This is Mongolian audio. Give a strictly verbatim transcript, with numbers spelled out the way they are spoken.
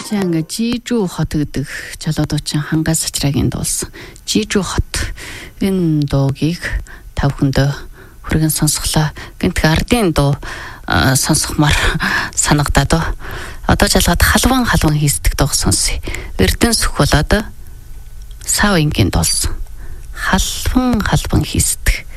Чанга Жижүү хот гэдэг Чолоодуучин Хангас Сачрагийн дуулсан Жижүү хот энэ дуугийг та бүхэндээ хүргэн сонсголоо. Гэнтх ардын дуу сонсохмаар санагдаад ба. Одоо жалгаад халван халван хийсдэг дуу сонсъё. Эрдэнэ сүх болоод Сав ингийн дуулсан халван халван хийсдэг.